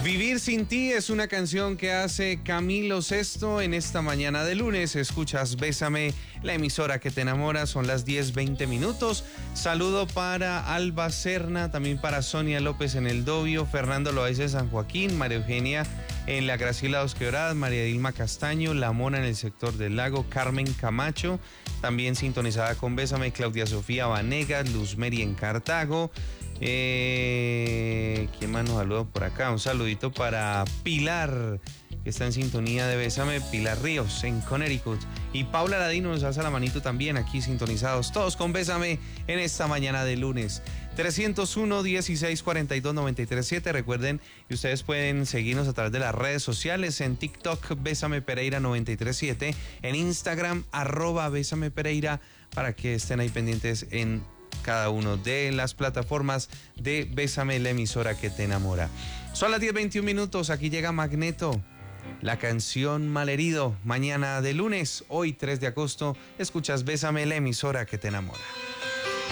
Vivir sin ti es una canción que hace Camilo Sesto en esta mañana de lunes. Escuchas Bésame, la emisora que te enamora. Son las 10:20 minutos. Saludo para Alba Serna, también para Sonia López en el Dobio, Fernando Loaiza en San Joaquín, María Eugenia en la Graciela Dos Quebradas, María Dilma Castaño, La Mona en el sector del Lago, Carmen Camacho, también sintonizada con Bésame, Claudia Sofía Vanegas, Luz Meri en Cartago. ¿Quién más nos saluda por acá? Un saludito para Pilar, que está en sintonía de Bésame, Pilar Ríos en Connecticut. Y Paula Ladino nos alza la manito también, aquí sintonizados todos con Bésame en esta mañana de lunes. 301-1642-937. Recuerden que ustedes pueden seguirnos a través de las redes sociales, en TikTok Bésame Pereira 937, en Instagram @Bésame Pereira, para que estén ahí pendientes en cada uno de las plataformas de Bésame, la emisora que te enamora. Son las 10:21 minutos, aquí llega Magneto, la canción Malherido. Mañana de lunes, hoy 3 de agosto, escuchas Bésame, la emisora que te enamora.